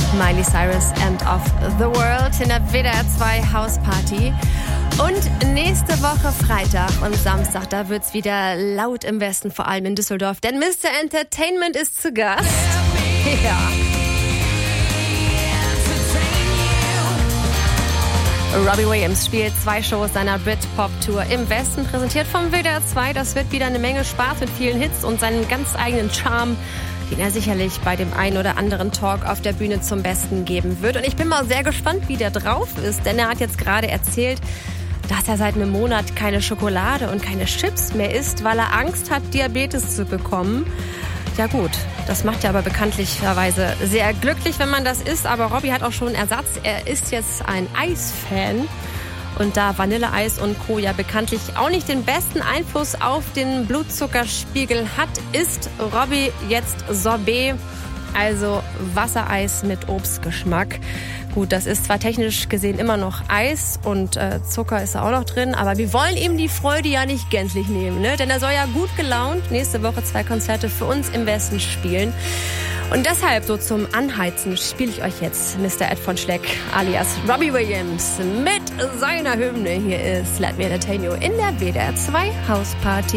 Miley Cyrus, End of the World in der WDR 2 Hausparty. Und nächste Woche Freitag und Samstag, da wird's wieder laut im Westen, vor allem in Düsseldorf, denn Mr. Entertainment ist zu Gast. Ja. Robbie Williams spielt 2 Shows seiner Britpop-Tour im Westen, präsentiert vom WDR 2. Das wird wieder eine Menge Spaß mit vielen Hits und seinen ganz eigenen Charme, den er sicherlich bei dem einen oder anderen Talk auf der Bühne zum Besten geben wird. Und ich bin mal sehr gespannt, wie der drauf ist, denn er hat jetzt gerade erzählt, dass er seit einem Monat keine Schokolade und keine Chips mehr isst, weil er Angst hat, Diabetes zu bekommen. Ja gut, das macht ja aber bekanntlicherweise sehr glücklich, wenn man das isst. Aber Robbie hat auch schon Ersatz. Er ist jetzt ein Eisfan. Und da Vanilleeis und Co. ja bekanntlich auch nicht den besten Einfluss auf den Blutzuckerspiegel hat, isst Robbie jetzt Sorbet, also Wassereis mit Obstgeschmack. Gut, das ist zwar technisch gesehen immer noch Eis und Zucker ist da auch noch drin, aber wir wollen ihm die Freude ja nicht gänzlich nehmen, ne? Denn er soll ja gut gelaunt nächste Woche 2 Konzerte für uns im Westen spielen. Und deshalb so zum Anheizen spiele ich euch jetzt Mr. Ed von Schleck alias Robbie Williams mit seiner Hymne. Hier ist Let Me Entertain You in der WDR 2 Hausparty.